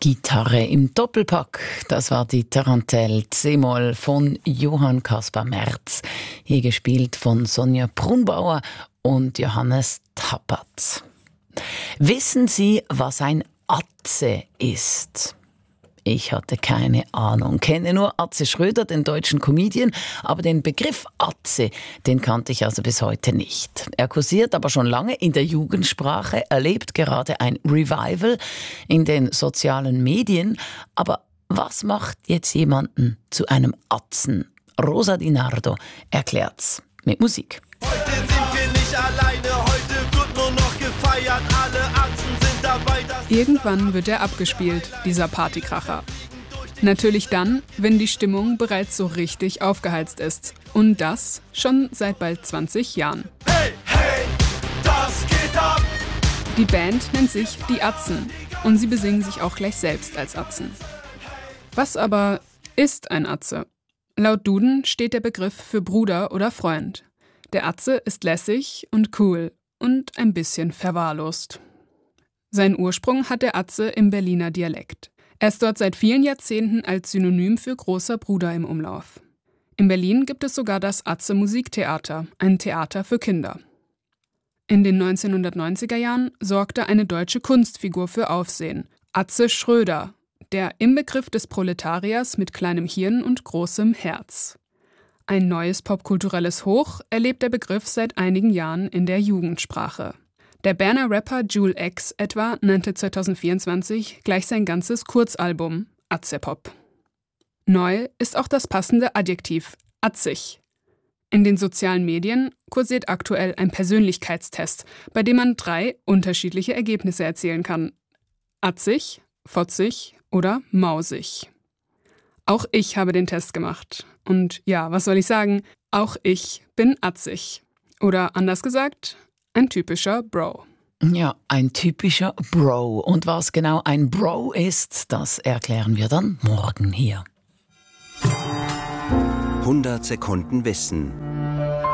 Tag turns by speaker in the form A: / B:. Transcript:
A: Gitarre im Doppelpack, das war die Tarantelle C-Moll von Johann Caspar Merz, hier gespielt von Sonja Brunbauer und Johannes Tappert. Wissen Sie, was ein Atze ist? Ich hatte keine Ahnung, kenne nur Atze Schröder, den deutschen Comedian, aber den Begriff Atze, den kannte ich also bis heute nicht. Er kursiert aber schon lange in der Jugendsprache, erlebt gerade ein Revival in den sozialen Medien. Aber was macht jetzt jemanden zu einem Atzen? Rosa Di Nardo erklärt's mit Musik.
B: Heute sind wir nicht alleine, heute wird nur noch gefeiert, alle Atzen sind dabei.
C: Irgendwann wird er abgespielt, dieser Partykracher. Natürlich dann, wenn die Stimmung bereits so richtig aufgeheizt ist. Und das schon seit bald 20 Jahren.
B: Hey, hey, das geht ab!
C: Die Band nennt sich Die Atzen und sie besingen sich auch gleich selbst als Atzen. Was aber ist ein Atze? Laut Duden steht der Begriff für Bruder oder Freund. Der Atze ist lässig und cool und ein bisschen verwahrlost. Seinen Ursprung hat der Atze im Berliner Dialekt. Er ist dort seit vielen Jahrzehnten als Synonym für großer Bruder im Umlauf. In Berlin gibt es sogar das Atze Musiktheater, ein Theater für Kinder. In den 1990er Jahren sorgte eine deutsche Kunstfigur für Aufsehen, Atze Schröder, der Inbegriff des Proletariers mit kleinem Hirn und großem Herz. Ein neues popkulturelles Hoch erlebt der Begriff seit einigen Jahren in der Jugendsprache. Der Berner Rapper Jul X etwa nannte 2024 gleich sein ganzes Kurzalbum Atzepop. Neu ist auch das passende Adjektiv atzig. In den sozialen Medien kursiert aktuell ein Persönlichkeitstest, bei dem man 3 unterschiedliche Ergebnisse erzielen kann. Atzig, fotzig oder mausig. Auch ich habe den Test gemacht. Und ja, was soll ich sagen? Auch ich bin atzig. Oder anders gesagt, ein typischer Bro.
A: Ja, ein typischer Bro. Und was genau ein Bro ist, das erklären wir dann morgen hier.
D: 100 Sekunden Wissen.